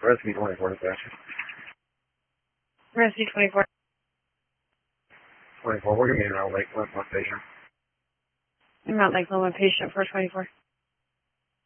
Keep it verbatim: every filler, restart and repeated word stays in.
Rescue twenty-four, dispatcher. Rescue twenty-four. twenty-four, we're going to be in Route Lake, one patient. I'm not like one patient for twenty-four.